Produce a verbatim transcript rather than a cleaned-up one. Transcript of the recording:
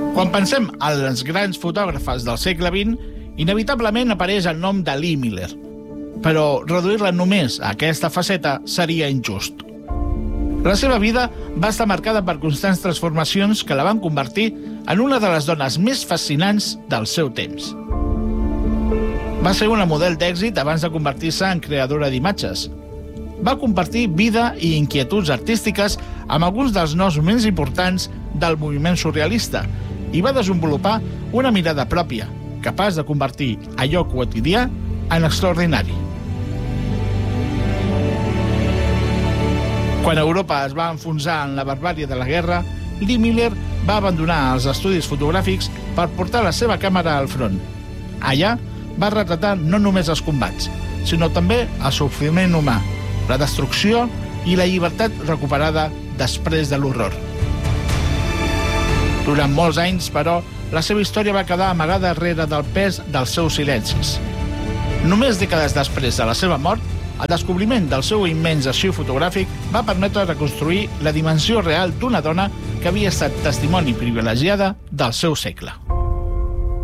Quan pensem en els grans fotògrafes del segle vint, inevitablement apareix el nom de Lee Miller. Però reduir-la només a aquesta faceta seria injust. La seva vida va estar marcada per constants transformacions que la van convertir en una de les dones més fascinants del seu temps. Va ser una model d'èxit abans de convertir-se en creadora d'imatges. Va compartir vida i inquietuds artístiques amb alguns dels noms més importants del moviment surrealista i va desenvolupar una mirada pròpia, capaç de convertir allò quotidià en extraordinari. Quan Europa es va enfonsar en la barbàrie de la guerra, Lee Miller va abandonar els estudis fotogràfics per portar la seva càmera al front. Allà va retratar no només els combats, sinó també el sofriment humà, la destrucció i la llibertat recuperada després de l'horror. Durant molts anys, però, la seva història va quedar amagada rere del pes dels seus silencis. Només dècades després de la seva mort, el descobriment del seu immens arxiu fotogràfic va permetre reconstruir la dimensió real d'una dona que havia estat testimoni privilegiada del seu segle.